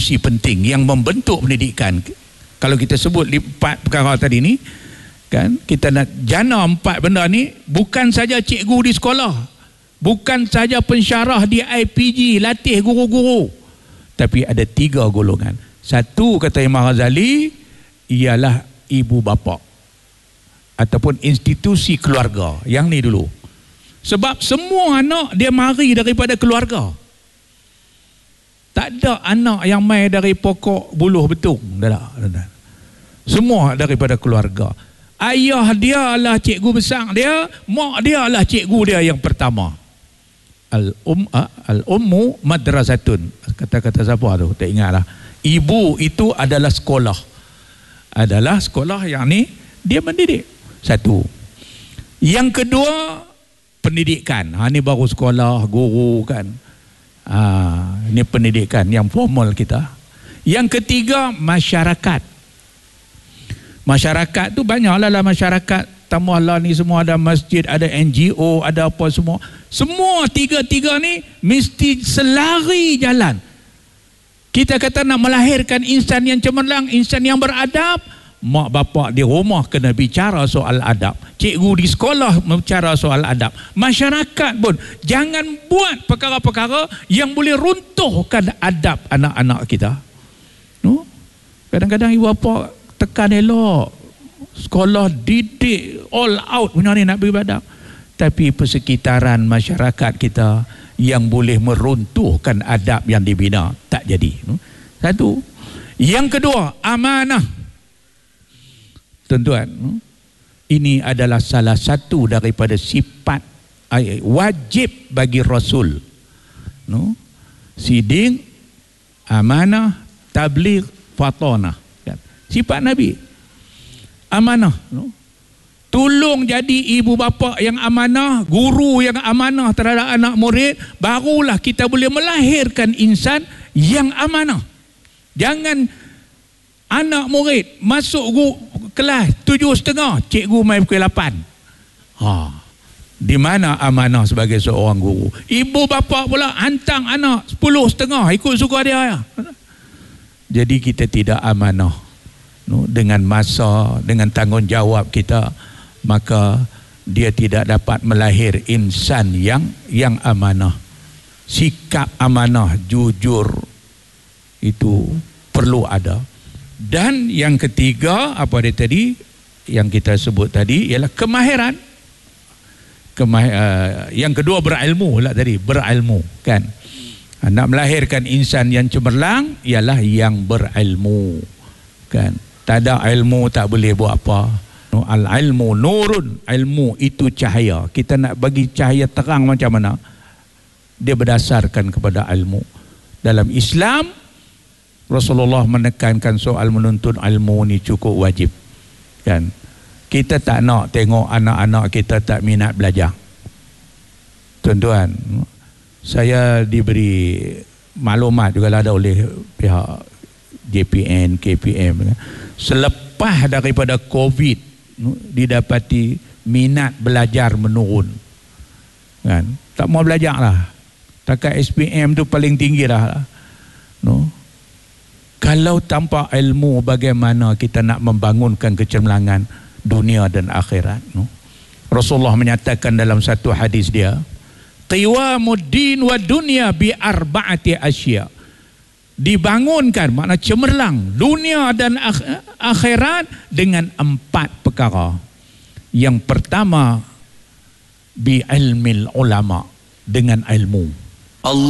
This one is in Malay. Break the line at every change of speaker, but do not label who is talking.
institusi penting yang membentuk pendidikan. Kalau kita sebut 4 perkara tadi ni, kan, kita nak jana 4 benda ni, bukan saja cikgu di sekolah, bukan saja pensyarah di IPG latih guru-guru, tapi ada 3 golongan. Satu, kata Imam Ghazali, ialah ibu bapa ataupun institusi keluarga. Yang ni dulu, sebab semua anak dia mari daripada keluarga. Tak ada anak yang mai dari pokok buluh betung. Semua daripada keluarga. Ayah dia lah cikgu besar dia, mak dia lah cikgu dia yang pertama. Al-ummu madrasatun. Kata-kata siapa tu? Tak ingat lah. Ibu itu adalah sekolah. Adalah sekolah yang ni dia mendidik. Satu. Yang kedua, pendidikan. Ni baru sekolah, guru kan. Ini pendidikan yang formal kita. Yang ketiga, masyarakat. Masyarakat tu banyaklah lah masyarakat. Tambahlah ni semua, ada masjid, ada NGO, ada apa semua. Semua tiga-tiga ni mesti selari jalan. Kita kata nak melahirkan insan yang cemerlang, insan yang beradab, mak bapak di rumah kena bicara soal adab. Cikgu di sekolah bicara soal adab. Masyarakat pun jangan buat perkara-perkara yang boleh runtuhkan adab anak-anak kita. Kadang-kadang ibu bapa tekan elok, sekolah didik all out punya ni nak beribadah, tapi persekitaran masyarakat kita yang boleh meruntuhkan adab yang dibina tak jadi. Satu. Yang kedua, amanah. Tuan-tuan, ini adalah salah satu daripada sifat wajib bagi Rasul. Siding, amanah, tabligh, fatanah. Sifat Nabi. Amanah. Tolong jadi ibu bapa yang amanah, guru yang amanah terhadap anak murid, barulah kita boleh melahirkan insan yang amanah. Jangan anak murid masuk kelas 7.30, cikgu main pukul 8. Di mana amanah sebagai seorang guru? Ibu bapa pula hantang anak 10.30 ikut suka dia. Jadi kita tidak amanah dengan masa, dengan tanggungjawab kita, maka dia tidak dapat melahir insan yang amanah. Sikap amanah, jujur, itu perlu ada. Dan yang ketiga, apa dia tadi yang kita sebut tadi, ialah kemahiran. Yang kedua, berilmu lah tadi, berilmu kan. Nak melahirkan insan yang cemerlang ialah yang berilmu kan. Tak ada ilmu tak boleh buat apa. Al-ilmu nurun, ilmu itu cahaya. Kita nak bagi cahaya terang macam mana? Dia berdasarkan kepada ilmu. Dalam Islam, Rasulullah menekankan soal menuntut ilmu ni cukup wajib kan. Kita tak nak tengok anak-anak kita tak minat belajar. Tuan-tuan, saya diberi maklumat juga ada oleh pihak JPN, KPM, selepas daripada COVID didapati minat belajar menurun kan. Tak mau belajar lah. Takat SPM tu paling tinggi dah. Kalau tanpa ilmu, bagaimana kita nak membangunkan kecemerlangan dunia dan akhirat? Rasulullah menyatakan dalam satu hadis dia, qiwamuddin wa dunya bi arba'ati asya. Dibangunkan, makna cemerlang dunia dan akhirat dengan 4 perkara. Yang pertama, bi ilmil ulama, dengan ilmu.